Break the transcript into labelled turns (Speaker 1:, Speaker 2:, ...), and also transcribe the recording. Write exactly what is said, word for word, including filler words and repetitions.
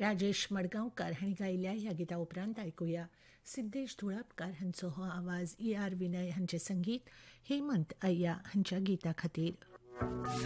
Speaker 1: राजेश मडगांवकार हांणी गायिल्ल्या ह्या गिता उपरांत आयकुया सिद्धेश धुळापकार हांचो हो आवाज ए आर विनय हांचें संगीत हेमंत अय्या हांच्या गिता खातीर.